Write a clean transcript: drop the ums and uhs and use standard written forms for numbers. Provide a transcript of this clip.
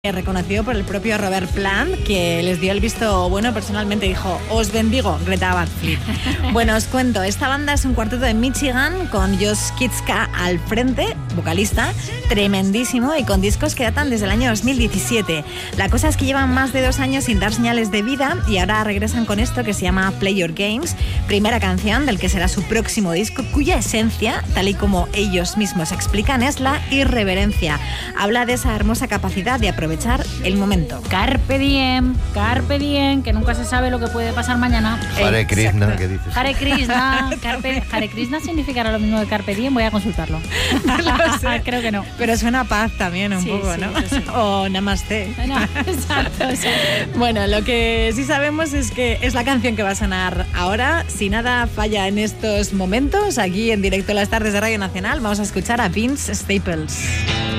Reconocido por el propio Robert Plant, que les dio el visto bueno personalmente. Dijo: os bendigo, Greta Van Fleet. Bueno, os cuento, esta banda es un cuarteto de Michigan con Josh Kitska al frente, vocalista, tremendísimo, y con discos que datan desde el año 2017. La cosa es que llevan más de 2 años sin dar señales de vida y ahora regresan con esto que se llama Play Your Games, primera canción del que será su próximo disco, cuya esencia, tal y como ellos mismos explican, es la irreverencia. Habla de esa hermosa capacidad de aprovechar el momento. Carpe diem, que nunca se sabe lo que puede pasar mañana. Hare Krishna, ¿qué dices? Hare Krishna, Hare Krishna significará lo mismo que Carpe diem, voy a consultarlo. Lo sé. Creo que no. Pero suena a paz también un poco, ¿no? Sí. O Namaste. No, exacto. Bueno, lo que sí sabemos es que es la canción que va a sonar ahora. Si nada falla en estos momentos, aquí en directo a las tardes de Radio Nacional, vamos a escuchar a Vince Staples.